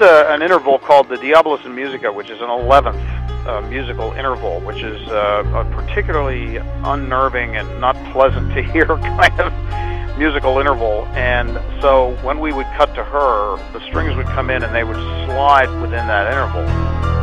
an interval called the Diabolus in Musica, which is an 11th musical interval, which is a particularly unnerving and not pleasant to hear kind of musical interval. And so when we would cut to her, the strings would come in and they would slide within that interval.